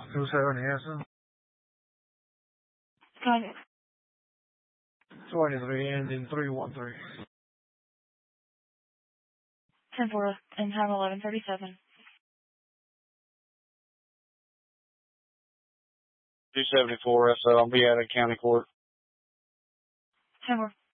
270, yes. Got it. 23, ending 313. 10-4 and time 11:37. 274 SO. I'll be at a county court. 10-4.